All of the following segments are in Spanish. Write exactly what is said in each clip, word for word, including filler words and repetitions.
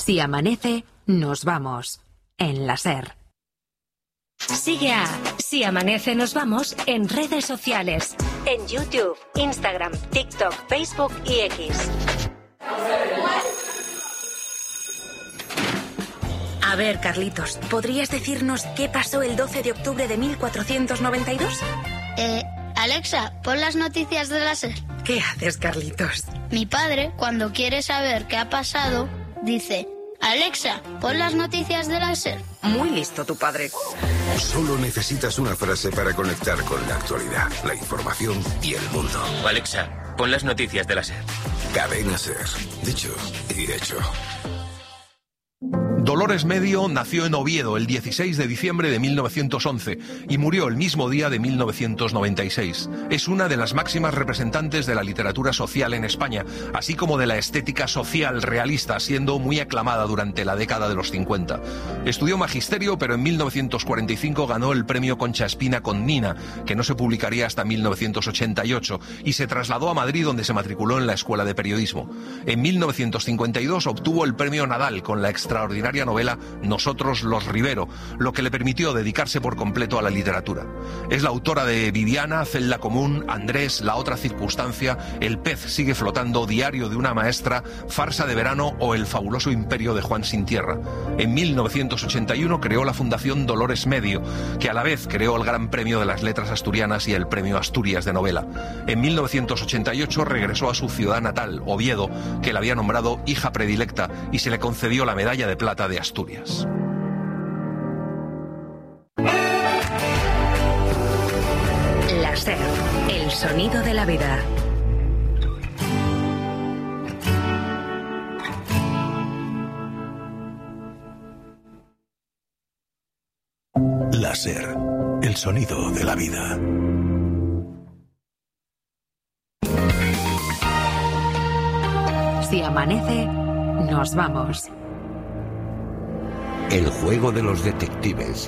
Si amanece, nos vamos. En la SER. Sigue a Si Amanece Nos Vamos en redes sociales. En YouTube, Instagram, TikTok, Facebook y X. A ver, Carlitos, ¿podrías decirnos qué pasó el doce de octubre de mil cuatrocientos noventa y dos? Eh, Alexa, pon las noticias de la SER. ¿Qué haces, Carlitos? Mi padre, cuando quiere saber qué ha pasado, dice: Alexa, pon las noticias de la SER. Muy listo tu padre. Solo necesitas una frase para conectar con la actualidad, la información y el mundo. Alexa, pon las noticias de la SER. Cadena SER. Dicho y hecho. Dolores Medio nació en Oviedo el dieciséis de diciembre de mil novecientos once y murió el mismo día de mil novecientos noventa y seis. Es una de las máximas representantes de la literatura social en España, así como de la estética social realista, siendo muy aclamada durante la década de los cincuenta. Estudió magisterio, pero en mil novecientos cuarenta y cinco ganó el premio Concha Espina con Nina, que no se publicaría hasta mil novecientos ochenta y ocho, y se trasladó a Madrid, donde se matriculó en la Escuela de Periodismo. En mil novecientos cincuenta y dos obtuvo el premio Nadal con la extraordinaria novela Nosotros los Rivero, lo que le permitió dedicarse por completo a la literatura. Es la autora de Viviana, Celda Común, Andrés, La Otra Circunstancia, El Pez Sigue Flotando, Diario de una Maestra, Farsa de Verano o El Fabuloso Imperio de Juan Sin Tierra. En mil novecientos ochenta y uno creó la Fundación Dolores Medio, que a la vez creó el Gran Premio de las Letras Asturianas y el Premio Asturias de Novela. En mil novecientos ochenta y ocho regresó a su ciudad natal, Oviedo, que la había nombrado hija predilecta, y se le concedió la Medalla de Plata de Asturias. La SER, el sonido de la vida. La SER, el sonido de la vida. Si amanece, nos vamos. El juego de los detectives.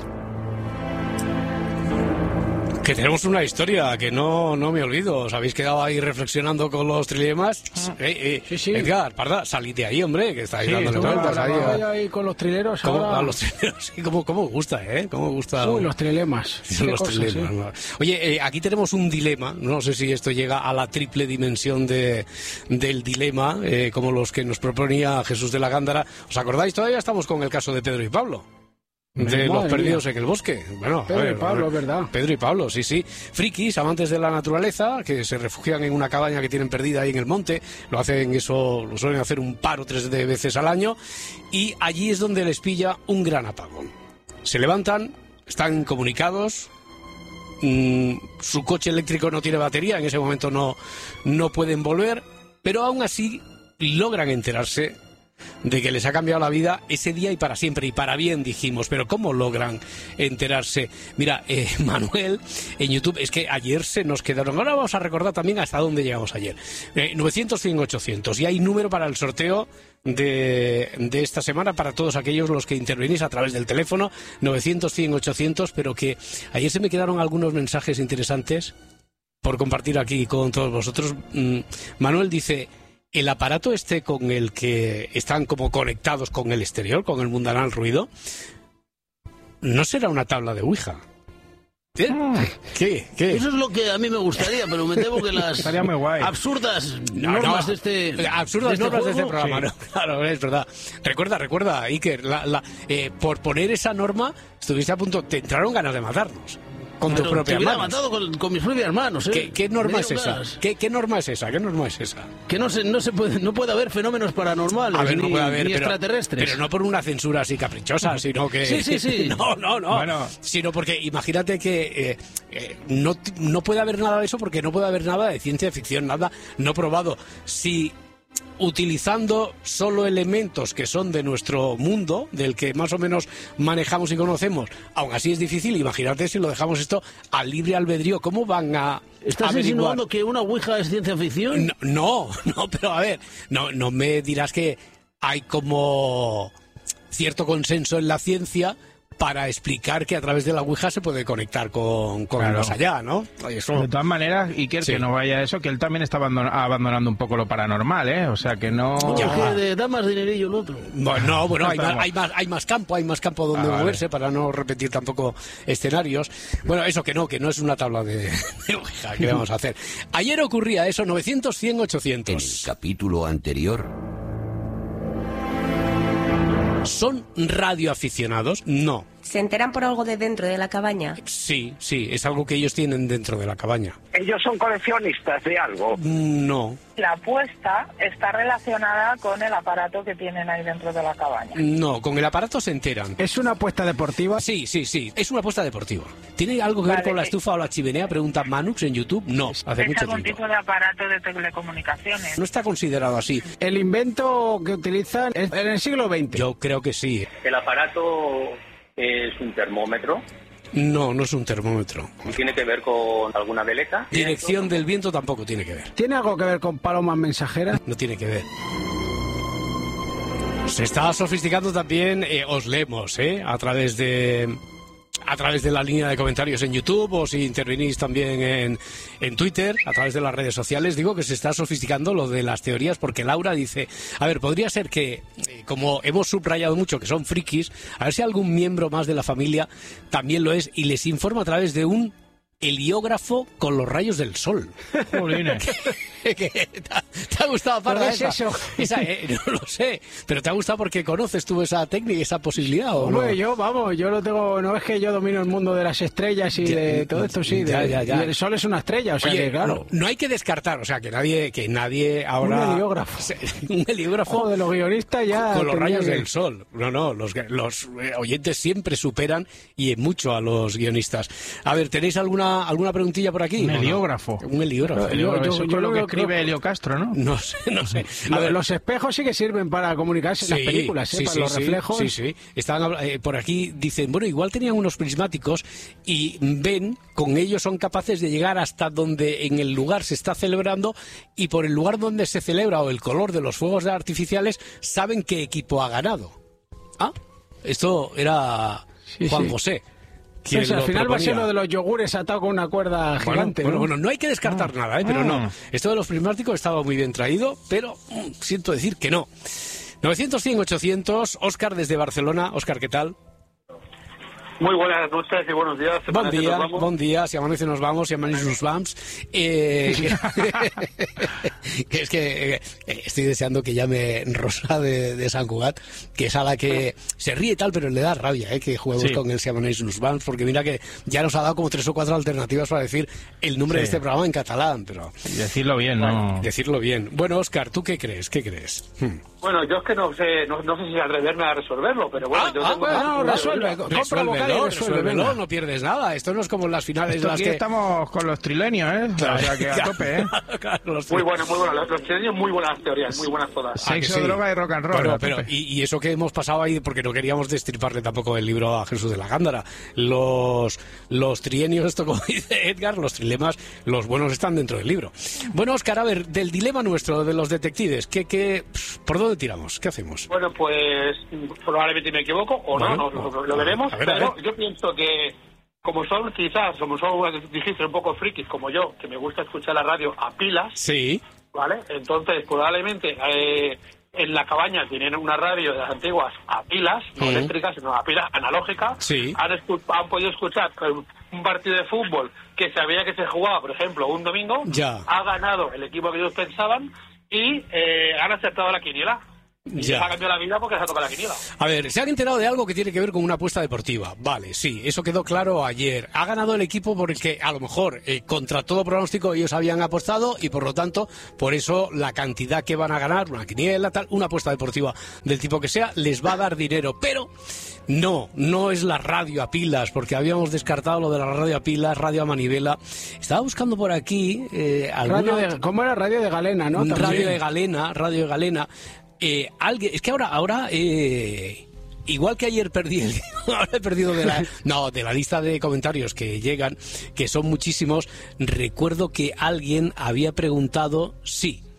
Que tenemos una historia que no, no me olvido. ¿Os habéis quedado ahí reflexionando con los trilemas? Ah, eh, eh, sí, sí. Edgar, Parda, salid de ahí, hombre, que estáis Sí, dándole vueltas ahí. ahí, ahí con los trileros ¿Cómo, ahora... a los trileros, sí, ¿cómo, cómo gusta, eh? ¿Cómo gusta? Uy, los trilemas. Son los cosa, trilemas, sí. ¿no? Oye, eh, aquí tenemos un dilema. No sé si esto llega a la triple dimensión de, del dilema, eh, como los que nos proponía Jesús de la Gándara. ¿Os acordáis? Todavía estamos con el caso de Pedro y Pablo. De los perdidos en el bosque. Bueno, Pedro a ver, y Pablo, es verdad. Pedro y Pablo, sí, sí. Frikis, amantes de la naturaleza, que se refugian en una cabaña que tienen perdida ahí en el monte. Lo hacen eso, lo suelen hacer un paro tres veces al año. Y allí es donde les pilla un gran apagón. Se levantan, están incomunicados. Mmm, su coche eléctrico no tiene batería, en ese momento no, no pueden volver. Pero aún así logran enterarse de que les ha cambiado la vida ese día y para siempre, y para bien, dijimos. Pero ¿cómo logran enterarse? Mira, eh, Manuel, en YouTube, es que ayer se nos quedaron, ahora vamos a recordar también hasta dónde llegamos ayer, eh, novecientos, cien, ochocientos, y hay número para el sorteo de, de esta semana para todos aquellos los que intervenís a través del teléfono, novecientos, cien, ochocientos, pero que ayer se me quedaron algunos mensajes interesantes por compartir aquí con todos vosotros. mm, Manuel dice: el aparato este con el que están como conectados con el exterior, con el mundanal ruido, ¿no será una tabla de Ouija? ¿Eh? ¿Qué? ¿Qué? Eso es lo que a mí me gustaría, pero me temo que las absurdas No, normas no, de este absurdas de este normas de este juego, programa, sí. ¿no? Claro, es verdad. Recuerda, recuerda, Iker, la, la, eh, por poner esa norma, estuviste a punto, te entraron ganas de matarnos. Con tus Pero propias te hubiera manos. matado con, con mis propias manos, ¿eh? ¿Qué, qué norma Me es dieron esa? ganas. ¿Qué, ¿Qué norma es esa? ¿Qué norma es esa? Que no se, no se puede, no puede haber fenómenos paranormales A ver, no ni, puede haber, ni pero, extraterrestres. pero no por una censura así caprichosa, sino que... Sí, sí, sí. No, no, no. Bueno. Sino porque imagínate que eh, eh, no, no puede haber nada de eso, porque no puede haber nada de ciencia ficción, nada no probado. Si utilizando solo elementos que son de nuestro mundo, del que más o menos manejamos y conocemos, aún así es difícil, imagínate si lo dejamos esto al libre albedrío, ¿cómo van a ¿Estás averiguar? insinuando que una ouija es ciencia ficción? No, no, no, pero a ver, no, no me dirás que hay como cierto consenso en la ciencia para explicar que a través de la Ouija se puede conectar con, con Claro. el más allá, ¿no? Eso... De todas maneras, Iker, Sí. que no vaya eso, que él también está abandon- abandonando un poco lo paranormal, ¿eh? O sea, que no... Ya. Que de- da más dinerillo el otro. Bueno, no, bueno, hay más, hay más, hay más campo, hay más campo donde Ah, vale. moverse para no repetir tampoco escenarios. Bueno, eso que no, que no es una tabla de, de Ouija, ¿qué vamos a hacer? Ayer ocurría eso, novecientos, cien, En el ochocientos. capítulo anterior, ¿Son radioaficionados? No. ¿Se enteran por algo de dentro de la cabaña? Sí, sí, es algo que ellos tienen dentro de la cabaña. ¿Ellos son coleccionistas de algo? No, La apuesta está relacionada con el aparato que tienen ahí dentro de la cabaña. no, con el aparato se enteran. ¿Es una apuesta deportiva? Sí, sí, sí, es una apuesta deportiva. ¿Tiene algo que ver Vale. con la estufa o la chimenea? Pregunta Manux en YouTube. No, hace Es mucho algún tiempo. tipo de aparato de telecomunicaciones. No está considerado así. El invento que utilizan es en el siglo veinte. Yo creo que sí. El aparato es un termómetro. No, no es un termómetro. ¿Tiene que ver con alguna veleta? Dirección del viento tampoco tiene que ver. ¿Tiene algo que ver con palomas mensajeras? No tiene que ver. Se está sofisticando también, eh, os leemos, ¿eh? A través de... a través de la línea de comentarios en YouTube o si intervenís también en, en Twitter, a través de las redes sociales. Digo que se está sofisticando lo de las teorías porque Laura dice, a ver, podría ser que, eh, como hemos subrayado mucho que son frikis, a ver si algún miembro más de la familia también lo es y les informa a través de un heliógrafo con los rayos del sol. ¿Qué- qué- ¿Te ha, te ha gustado, Parda, ¿Pero qué esa? es eso? Esa, eh, no lo sé, pero ¿te ha gustado porque conoces tú esa técnica, esa posibilidad o no? Hombre, yo, vamos, yo lo tengo, no es que yo domino el mundo de las estrellas y Ya, de todo esto, sí, ya, de- ya, ya. y el sol es una estrella, o sea Oye, que claro. no, no hay que descartar, o sea, que nadie, que nadie ahora... Un heliógrafo. Se- Un heliógrafo... Joder, los guionistas ya... Con los tenían rayos que- del sol. No, no, los, los eh, oyentes siempre superan y en mucho a los guionistas. A ver, ¿tenéis alguna alguna preguntilla por aquí? Un ¿O no? heliógrafo. Un heliógrafo. Yo- yo- Eso yo es lo lo que que escribe creo- Helio Castro, ¿no? No sé, no sé. A ver, Los espejos sí que sirven para comunicarse en las películas, ¿eh? sí, para sí, los sí, reflejos. Sí, sí. Estaban habla- eh, por aquí, dicen, bueno, igual tenían unos prismáticos y ven, con ellos son capaces de llegar hasta donde en el lugar se está celebrando y por el lugar donde se celebra o el color de los fuegos artificiales saben qué equipo ha ganado. Ah, esto era Sí, Juan sí. José. Sí, quien sí, al lo final va a ser proponía. lo de los yogures atado con una cuerda Bueno, gigante. bueno, ¿no? bueno, no hay que descartar Ah. nada, ¿eh? Pero Ah. no. Esto de los prismáticos estaba muy bien traído, pero mm, siento decir que no. novecientos, cien, ochocientos, Óscar desde Barcelona. Óscar, ¿qué tal? Muy buenas noches y buenos días. Buen Amanece, día, nos vamos. buen día. Si amanece nos vamos, si amanece nos vamos. Eh, que, que es que eh, estoy deseando que llame Rosa de, de Sant Cugat, que es a la que se ríe y tal, pero le da rabia eh, que juguemos Sí. con el Si amanece nos vamos, porque mira que ya nos ha dado como tres o cuatro alternativas para decir el nombre Sí. de este programa en catalán, pero... Decirlo bien, ¿no? Decirlo bien. Bueno, Óscar, ¿tú qué crees? ¿Qué crees? Hmm. Bueno, yo es que no sé, no, no sé si atreverme a resolverlo, pero bueno, Ah, yo ah, tengo bueno, una- resuelve, compra vocal y resuélvelo, resuelve, resuélvelo, venga. no pierdes nada. Esto no es como en las finales Esto de las aquí que... estamos con los trilenios, ¿eh? O sea, que a tope, ¿eh? Claro, los Muy bueno, muy bueno. Los, los chilenos, muy buenas teorías, muy buenas todas. Ah, que Sexo, sí. droga y rock and roll. Bueno, a pero, tope. y, y eso que hemos pasado ahí, porque no queríamos destriparle tampoco el libro a Jesús de la Gándara. Los, los trienios, esto como dice Edgar, los trilemas, los buenos están dentro del libro. Bueno, Óscar, a ver, del dilema nuestro, de los detectives, ¿qué, qué, pf, ¿por dónde tiramos? ¿Qué hacemos? Bueno, pues probablemente me equivoco o Bueno, no, no, lo, lo veremos. a ver, a pero ver. yo pienso que como son quizás, como son, dijiste, un poco frikis como yo, que me gusta escuchar la radio a pilas, Sí, ¿vale? Entonces probablemente eh, en la cabaña tienen una radio de las antiguas a pilas, no Ujú. eléctricas, sino a pilas analógicas. Sí. Han, escu- han podido escuchar que un partido de fútbol que sabía que se jugaba, por ejemplo, un domingo, Ya. ha ganado el equipo que ellos pensaban y eh, han acertado la quiniela. Y Ya. les ha cambiado la vida porque se ha tocado la quiniela. a ver, se han enterado de algo que tiene que ver con una apuesta deportiva. Vale, sí, eso quedó claro ayer. Ha ganado el equipo porque a lo mejor eh, contra todo pronóstico ellos habían apostado y por lo tanto, por eso la cantidad que van a ganar, una quiniela, tal, una apuesta deportiva del tipo que sea, les va a dar dinero. Pero no, no es la radio a pilas, porque habíamos descartado lo de la radio a pilas, radio a manivela. Estaba buscando por aquí eh, alguna... Radio de, ¿Cómo era? Radio de Galena, ¿no? Radio También. de Galena, Radio de Galena. Eh, alguien, es que ahora, ahora, eh, igual que ayer perdí el, ahora he perdido de la, no, de la lista de comentarios que llegan, que son muchísimos. Recuerdo que alguien había preguntado, sí,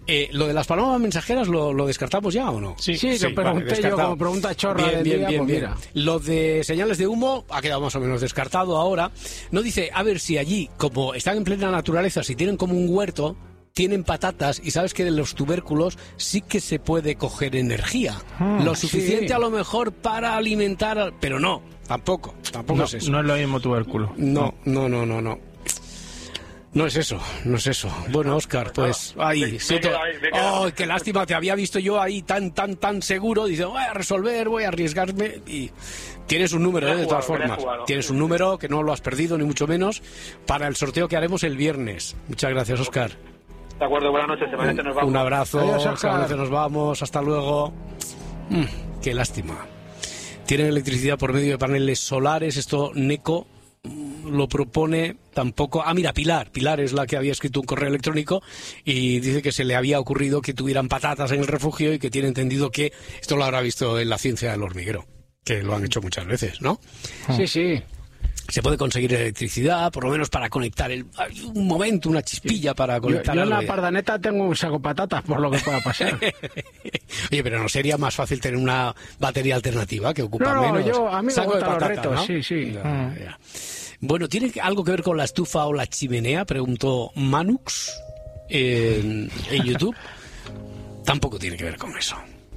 Eh, ¿Lo de las palomas mensajeras lo, lo descartamos ya o no? Sí, sí, sí, lo pregunté vale, yo como pregunta chorra bien, del bien, día, bien, pues bien. mira. Lo de señales de humo ha quedado más o menos descartado ahora. No dice, a ver si allí, como están en plena naturaleza, si tienen como un huerto, tienen patatas y sabes que de los tubérculos sí que se puede coger energía. Hmm, lo suficiente sí. a lo mejor para alimentar, pero no, tampoco, tampoco no, es eso. No es lo mismo tubérculo. No, no, no, no, no. No es eso, no es eso. Bueno, Óscar, pues ahí, siento... ¡Oh, qué lástima! Te había visto yo ahí tan, tan, tan seguro. Dice, voy a resolver, voy a arriesgarme. Y tienes un número, ¿eh? De todas formas. Tienes un número que no lo has perdido, ni mucho menos, para el sorteo que haremos el viernes. Muchas gracias, Óscar. De acuerdo, buenas noches. Semanete nos vamos. Un abrazo, Adiós, Semanete nos vamos. Hasta luego. Mm, qué lástima. Tienen electricidad por medio de paneles solares. Esto, Neco lo propone tampoco. Ah, mira, Pilar. Pilar es la que había escrito un correo electrónico y dice que se le había ocurrido que tuvieran patatas en el refugio y que tiene entendido que esto lo habrá visto en la ciencia del hormiguero, que lo han hecho muchas veces, ¿no? Sí, sí. Se puede conseguir electricidad, por lo menos para conectar el, un momento, una chispilla para conectar. Yo, yo en la pardaneta tengo un saco de patatas, por lo que pueda pasar. Oye, pero ¿no sería más fácil tener una batería alternativa que ocupa no, no, menos? Yo, a mí me saco gustan de patata, los retos, ¿no? sí, sí. Ya, mm. ya. Bueno, ¿tiene algo que ver con la estufa o la chimenea? Preguntó Manux en, en YouTube. Tampoco tiene que ver con eso.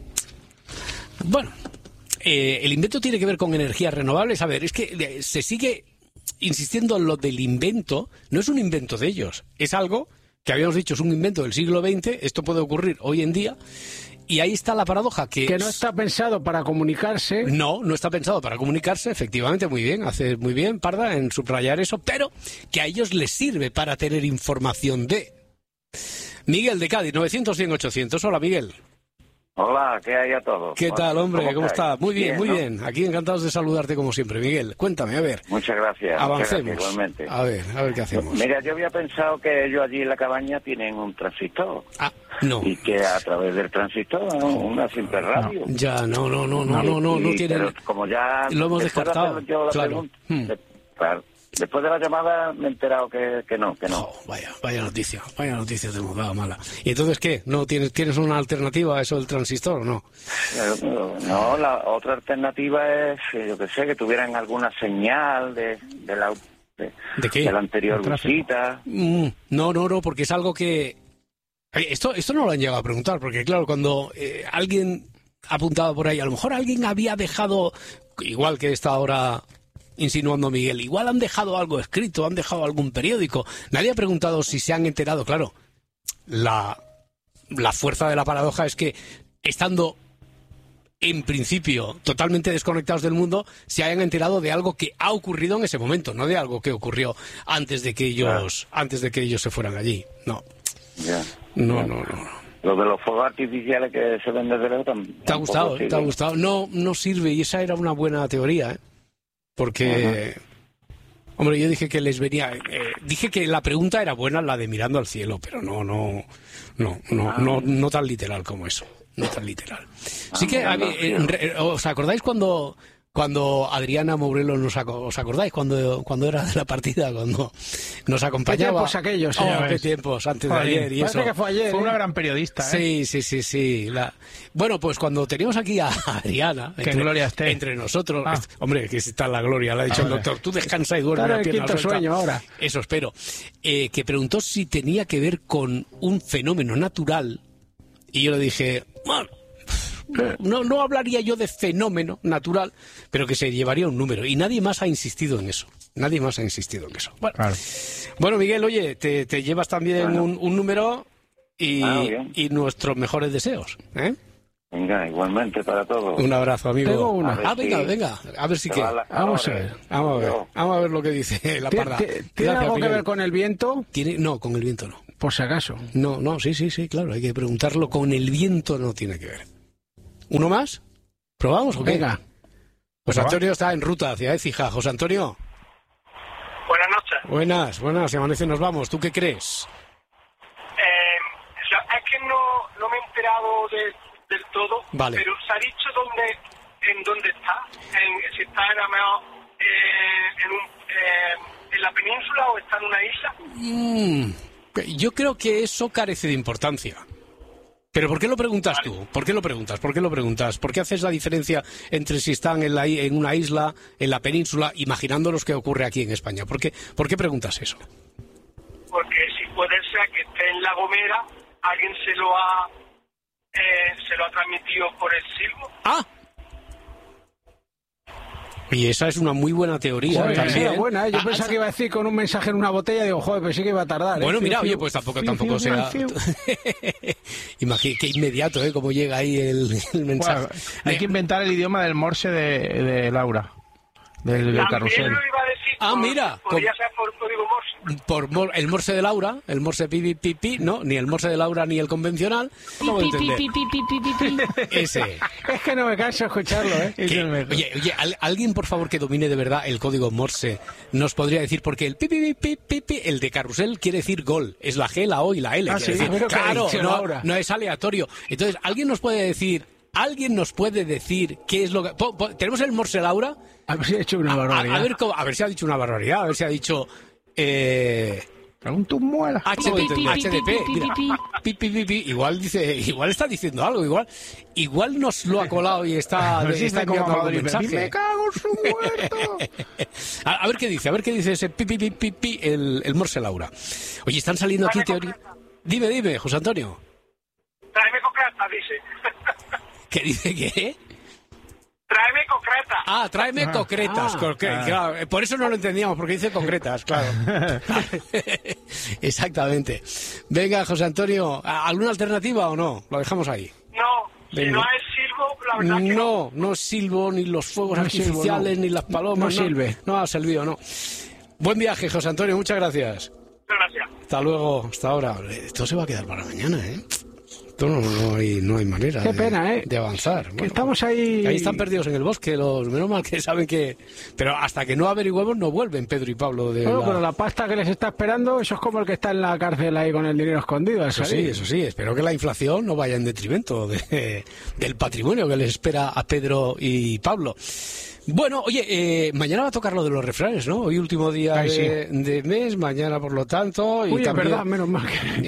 Bueno, eh, el invento tiene que ver con energías renovables. A ver, es que se sigue insistiendo en lo del invento. No es un invento de ellos. Es algo que habíamos dicho, es un invento del siglo veinte. Esto puede ocurrir hoy en día. Y ahí está la paradoja que... Que no está pensado para comunicarse. No, no está pensado para comunicarse, efectivamente, muy bien, hace muy bien, Parda, en subrayar eso, pero que a ellos les sirve para tener información de... Miguel de Cádiz, novecientos, cien, ochocientos. Hola, Miguel. Hola, ¿qué hay a todos? ¿Qué tal, hombre? ¿Cómo, ¿Cómo estás? Muy bien, bien muy ¿no? bien. Aquí encantados de saludarte como siempre, Miguel. Cuéntame, a ver. Muchas gracias. Avancemos. Muchas gracias, igualmente. A ver, a ver qué hacemos. Mira, yo había pensado que ellos allí en la cabaña tienen un transistor. Ah, no. Y que a través del transistor, ¿no? Una simple radio. No. Ya, no, no, no, no, no, no, no tienen... Pero como ya... Lo hemos descartado, de yo la claro. Pregunta, hmm. de, claro. Después de la llamada me he enterado que, que no, que no. Oh, vaya, vaya noticia, vaya noticia te hemos dado mala. ¿Y entonces qué? ¿No tienes, tienes una alternativa a eso del transistor o no? No, la otra alternativa es, yo que sé, que tuvieran alguna señal de, de la de, ¿De qué? de la anterior visita. Mm, no, no, no, porque es algo que... Esto, esto no lo han llegado a preguntar, porque claro, cuando eh, alguien apuntaba por ahí, a lo mejor alguien había dejado, igual que esta hora... insinuando Miguel, igual han dejado algo escrito, han dejado algún periódico. Nadie ha preguntado si se han enterado. Claro, la, la fuerza de la paradoja es que, estando en principio totalmente desconectados del mundo, se hayan enterado de algo que ha ocurrido en ese momento, no de algo que ocurrió antes de que ellos, claro. antes de que ellos se fueran allí. No, ya. no, no, no. Lo de los fuegos artificiales que se ven desde lejos también. ¿Te ha gustado? ¿Te ha gustado? No, no sirve, y esa era una buena teoría, ¿eh? Porque, uh-huh. hombre, yo dije que les venía, eh, dije que la pregunta era buena, la de mirando al cielo, pero no, no, no, no, ah. no, no tan literal como eso, no tan literal. Ah, sí que, eh, ¿os acordáis cuando, cuando Adriana Mourelo nos, os acordáis cuando, cuando era de la partida, cuando nos acompañaba? ¿Qué tiempos aquellos? Oh, qué tiempos, antes de ayer y eso. Que fue ayer. Fue ¿eh? una gran periodista, ¿eh? Sí, sí, sí, sí. La... Bueno, pues cuando teníamos aquí a Adriana, que entre, gloria esté. entre nosotros, ah. est- hombre, que está en la gloria, le ha dicho ah, el doctor, tú descansa y duerme la pierna suelta. Sueño ahora. Eso espero. Eh, que preguntó si tenía que ver con un fenómeno natural, y yo le dije, bueno, no, no hablaría yo de fenómeno natural, pero que se llevaría un número, y nadie más ha insistido en eso. Nadie más ha insistido en eso. Bueno, claro. bueno Miguel, oye, te, te llevas también bueno. un, un número y, ah, y nuestros mejores deseos, ¿eh? Venga, igualmente para todos. Un abrazo, amigo. Tengo una. Ah, venga, si venga, a ver si que... Vamos a ver. Vamos a ver. Vamos a ver lo que dice la parda. ¿Tiene, ¿tiene algo Miguel. que ver con el viento? ¿Tiene? No, con el viento no. Por si acaso. No, no, sí, sí, sí, claro, hay que preguntarlo. Con el viento no tiene que ver. ¿Uno más? ¿Probamos o qué? Venga. Pues Antonio está en ruta hacia Écija. José Antonio. Buenas noches. Buenas, buenas, si amanece nos vamos. ¿Tú qué crees? Eh, o sea, es que no, no me he enterado de, del todo, vale. Pero se ha dicho dónde, en dónde está, en, si está en, eh, en, un, eh, en la península o está en una isla. Mm, yo creo que eso carece de importancia. ¿Pero por qué lo preguntas tú? ¿Por qué lo preguntas? ¿Por qué lo preguntas? ¿Por qué haces la diferencia entre si están en, la, en una isla, en la península, imaginando lo que ocurre aquí en España? ¿Por qué, ¿Por qué preguntas eso? Porque si puede ser que esté en La Gomera, alguien se lo ha eh, se lo ha transmitido por el silbo. ¡Ah! Y esa es una muy buena teoría. Joder, también. Sí, buena, ¿eh? Yo ah, pensaba ah, que iba a decir con un mensaje en una botella, digo, joder, pero sí que iba a tardar. Bueno, ¿eh? mira, fiu, oye, pues tampoco, fiu, tampoco fiu, sea... fiu. Imagínate, qué inmediato, ¿eh? Cómo llega ahí el, el mensaje. Bueno, hay que inventar el idioma del morse de, de Laura, del, del carrusel. Lo iba a decir, ah, por, mira. Podría con... ser por código morse. Por mor, el morse de Laura, el morse pipi pipi, no, ni el morse de Laura ni el convencional. ¿Cómo entender? Ese. Es que no me canso de escucharlo, ¿eh? Que, oye, oye, ¿al, alguien por favor que domine de verdad el código morse nos podría decir, porque el pipi pipi pipi, el de carrusel quiere decir gol, es la G, la O y la L. Ah, sí, decir, claro, no, no es aleatorio. Entonces, ¿alguien nos puede decir, alguien nos puede decir qué es lo que... Po, po, ¿tenemos el morse Laura? A ver si ha dicho una barbaridad. A, a, a, ver, a ver si ha dicho una barbaridad, a ver si ha dicho... Eh... Pregunta un muela. H D P, H D P, mira, pi, pi, pi, pi, igual dice, igual está diciendo algo, igual, igual nos lo ha colado y está, no sé está si enviando algún Madrid, mensaje. Me cago en su muerto. a, a ver qué dice, a ver qué dice ese pi, pi, pi, pi, pi el, el morse Laura. Oye, están saliendo aquí teorías. Dime, dime, José Antonio. Tráeme concreta, dice. ¿Qué dice qué? Tráeme concretas. Ah, tráeme ah, concretas. Ah, porque, ah. Claro, por eso no lo entendíamos, porque dice concretas, claro. Exactamente. Venga, José Antonio, ¿alguna alternativa o no? Lo dejamos ahí. No, Venga. Si no es silbo, la verdad no, que no. No, no silbo, ni los fuegos no artificiales, silbo, no. ni las palomas. No, no silbe. No, ha servido, no. Buen viaje, José Antonio, muchas gracias. Muchas gracias. Hasta luego, hasta ahora. Esto se va a quedar para mañana, ¿eh? Esto no, no, hay, no hay manera Qué de, pena, ¿eh? de avanzar. Bueno, que estamos ahí... Ahí están perdidos en el bosque, los menos mal que saben que... Pero hasta que no averiguemos no vuelven Pedro y Pablo de bueno, la... pero la pasta que les está esperando, eso es como el que está en la cárcel ahí con el dinero escondido. Eso sí, eso sí. Espero que la inflación no vaya en detrimento de, del patrimonio que les espera a Pedro y Pablo. Bueno, oye, eh, mañana va a tocar lo de los refranes, ¿no? Hoy último día Ay, de, sí. de mes, mañana por lo tanto... Y Uy, también... es verdad, menos mal que...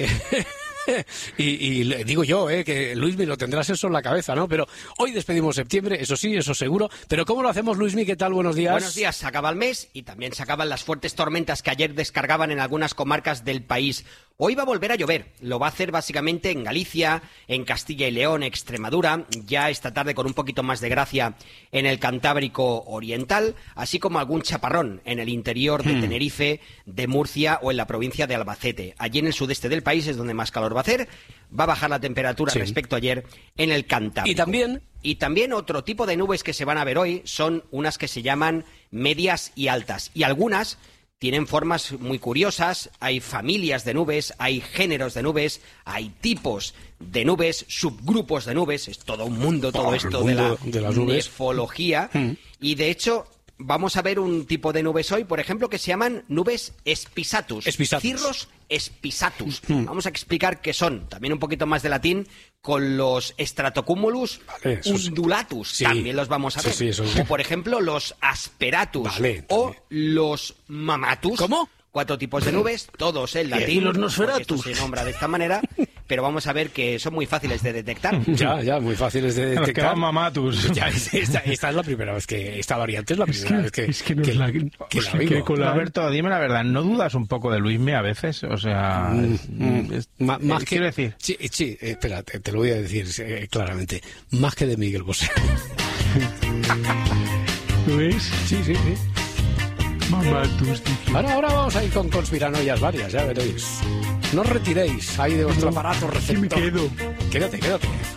y, y le digo yo, eh, que Luismi lo tendrás eso en la cabeza, ¿no? Pero hoy despedimos septiembre, eso sí, eso seguro. Pero ¿cómo lo hacemos, Luismi? ¿Qué tal? Buenos días. Buenos días. Se acaba el mes y también se acaban las fuertes tormentas que ayer descargaban en algunas comarcas del país. Hoy va a volver a llover. Lo va a hacer básicamente en Galicia, en Castilla y León, Extremadura, ya esta tarde con un poquito más de gracia en el Cantábrico Oriental, así como algún chaparrón en el interior de hmm. Tenerife, de Murcia o en la provincia de Albacete. Allí en el sudeste del país es donde más calor va a hacer. Va a bajar la temperatura sí. respecto a ayer en el Cantábrico. Y también... Y también otro tipo de nubes que se van a ver hoy son unas que se llaman medias y altas. Y algunas... tienen formas muy curiosas, hay familias de nubes, hay géneros de nubes, hay tipos de nubes, subgrupos de nubes, es todo un mundo todo oh, esto de la, de la nefología. Mm. Y de hecho, vamos a ver un tipo de nubes hoy, por ejemplo, que se llaman nubes espisatus. Espisatus. Cirros espisatus. Mm. Vamos a explicar qué son, también un poquito más de latín, con los stratocumulus vale, undulatus, sí. también los vamos a ver. Sí, sí, o por ejemplo los asperatus vale, o los mamatus. ¿Cómo? Cuatro tipos de nubes, todos en latín. Y los nosferatus. Esto se nombra de esta manera, pero vamos a ver que son muy fáciles de detectar. Ya, ya, muy fáciles de detectar. Los que van mamatus. Ya, esta, esta es la primera vez que... Esta variante es la primera es que, vez que... Es que, no que, es la, que, que la que con la... Alberto, dime la verdad, ¿no dudas un poco de Luismi a veces? O sea... Mm, mm, es, más, más quiero que... decir... Sí, sí, espera, te, te lo voy a decir eh, claramente. Más que de Miguel Bosé. ¿Lo ves? Sí, sí, sí. Mamatus. Ahora, ahora vamos a ir con conspiranoias varias, ya veréis. No os retiréis ahí de vuestro aparato receptor. ¿Qué me quedo? Quédate, quédate.